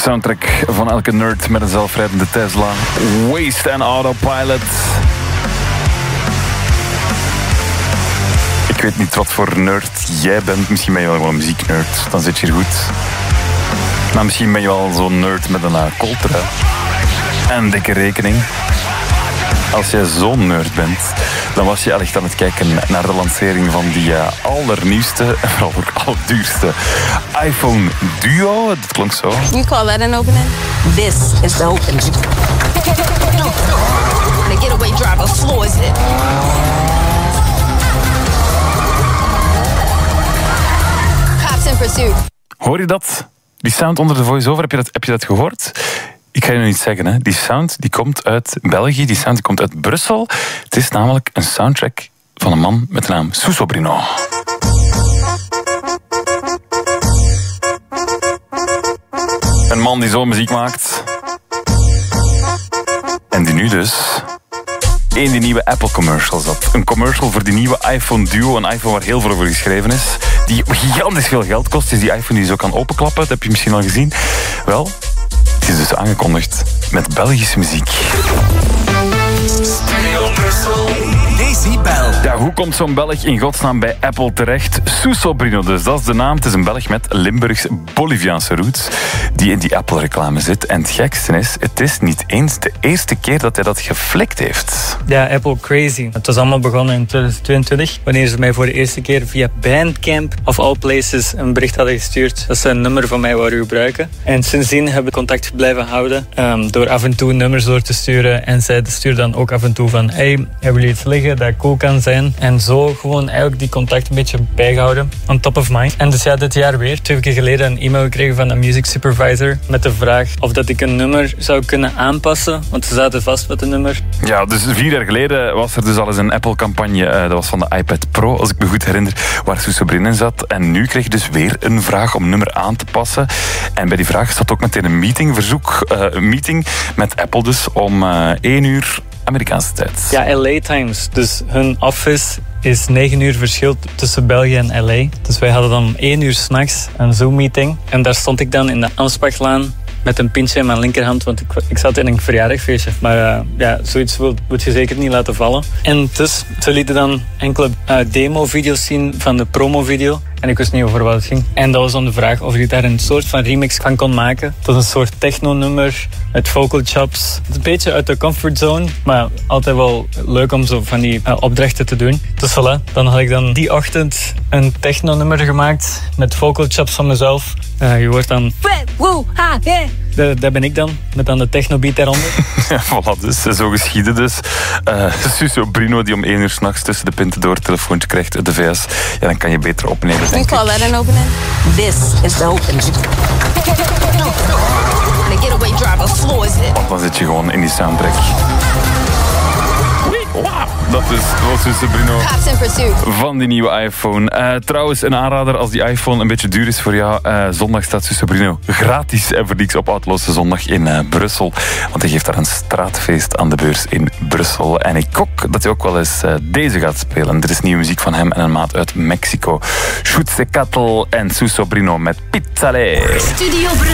soundtrack van elke nerd met een zelfrijdende Tesla. Waste en Autopilot. Ik weet niet wat voor nerd jij bent. Misschien ben je wel gewoon een muzieknerd. Dan zit je hier goed. Maar misschien ben je wel zo'n nerd met een kooltrui. En een dikke rekening. Als jij zo'n nerd bent, dan was je echt aan het kijken naar de lancering van die allernieuwste en vooral ook allerduurste iPhone Duo. Dat klonk zo. You call that an opening? This is the opening. The getaway driver floors it. Cops in pursuit. Hoor je dat? Die sound onder de voice-over, heb je dat gehoord? Ik ga je nog niet zeggen, hè. Die sound die komt uit België, die sound die komt uit Brussel. Het is namelijk een soundtrack van een man met de naam Suso Bruno. Een man die zo muziek maakt. En die nu dus in die nieuwe Apple commercial zat. Een commercial voor die nieuwe iPhone Duo, een iPhone waar heel veel over geschreven is. Die gigantisch veel geld kost. Dus die iPhone die zo kan openklappen, dat heb je misschien al gezien. Wel, het is dus aangekondigd met Belgische muziek. Decibel. Ja, hoe komt zo'n Belg in godsnaam bij Apple terecht? Suso Bruno dus, dat is de naam. Het is een Belg met Limburgs-Boliviaanse roots die in die Apple-reclame zit. En het gekste is, het is niet eens de eerste keer dat hij dat geflikt heeft. Ja, Apple crazy. Het was allemaal begonnen in 2022, wanneer ze mij voor de eerste keer via Bandcamp of all places een bericht hadden gestuurd dat ze een nummer van mij wouden gebruiken. En sindsdien hebben we contact blijven houden door af en toe nummers door te sturen. En zij sturen dan ook af en toe van, hey, hebben jullie iets liggen dat cool kan zijn? En zo gewoon eigenlijk die contact een beetje bijgehouden, on top of mind. En dus ja, dit jaar weer, 2 weken geleden, een e-mail gekregen van een music supervisor met de vraag of dat ik een nummer zou kunnen aanpassen, want ze zaten vast met een nummer. Ja, dus 4 jaar geleden was er dus al eens een Apple-campagne, dat was van de iPad Pro, als ik me goed herinner, waar Suso Bruno in zat. En nu kreeg je dus weer een vraag om nummer aan te passen. En bij die vraag zat ook meteen een meeting met Apple dus om 1 uur Amerikaanse tijd. Ja, LA Times. Dus hun office is 9 uur verschil tussen België en LA. Dus wij hadden dan om 1 uur 's nachts een Zoom-meeting. En daar stond ik dan in de Amsbachlaan met een pintje in mijn linkerhand, want ik zat in een verjaardagfeestje. Maar ja, zoiets moet je zeker niet laten vallen. En dus, ze lieten dan enkele demo-video's zien van de promo-video. En ik wist niet over wat het ging. En dat was dan de vraag of je daar een soort van remix van kon maken. Tot een soort techno-nummer met vocal chops. Het is een beetje uit de comfortzone, maar altijd wel leuk om zo van die opdrachten te doen. Dus voilà, dan had ik dan die ochtend een techno-nummer gemaakt met vocal chops van mezelf. Je hoort dan... Daar ben ik dan, met dan de techno-beat daaronder. Ja, voilà, dus zo geschieden dus. Suso Bruno die om 1 uur 's nachts tussen de pinten door het telefoontje krijgt uit de VS. Ja, dan kan je beter opnemen, denk ik. You call that an opening? This is the opening. The getaway driver floors it. Want dan zit je gewoon in die soundtrack. Wow, dat was Suso Bruno Cops in pursuit. van die nieuwe iPhone. Trouwens, een aanrader als die iPhone een beetje duur is voor jou. Zondag staat Suso Bruno gratis en voor niks op Outloose zondag in Brussel. Want hij geeft daar een straatfeest aan de beurs in Brussel. En ik gok dat hij ook wel eens deze gaat spelen. Er is nieuwe muziek van hem en een maat uit Mexico. Schutze Kattel en Suso Bruno met Pizzale. Studio